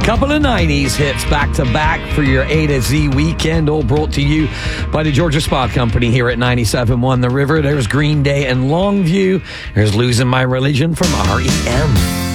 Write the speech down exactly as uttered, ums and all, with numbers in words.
Couple of nineties hits back to back for your A to Z weekend, all brought to you by the Georgia Spa Company here at ninety-seven point one The River. There's Green Day and Longview. There's Losing My Religion from R E M.